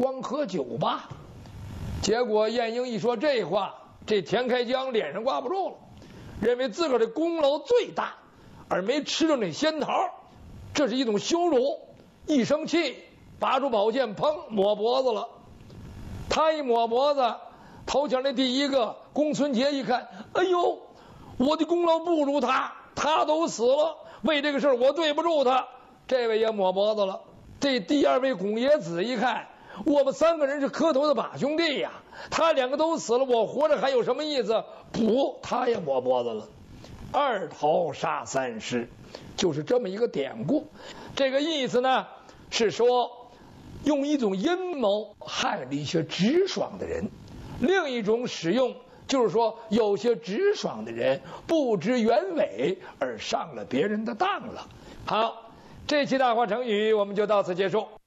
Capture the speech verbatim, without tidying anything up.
光喝酒吧。结果晏婴一说这话，这田开疆脸上挂不住了，认为自个儿的功劳最大，而没吃着那仙桃，这是一种羞辱。一生气，拔出宝剑，砰，抹脖子了。他一抹脖子，头前的第一个公孙捷一看，哎呦，我的功劳不如他，他都死了，为这个事儿我对不住他，这位也抹脖子了。这第二位公冶子一看，我们三个人是磕头的把兄弟呀，他两个都死了，我活着还有什么意思？不，他也抹脖子了。二桃杀三尸，就是这么一个典故。这个意思呢，是说用一种阴谋害了一些直爽的人，另一种使用就是说有些直爽的人不知原委而上了别人的当了。好，这期大话成语我们就到此结束。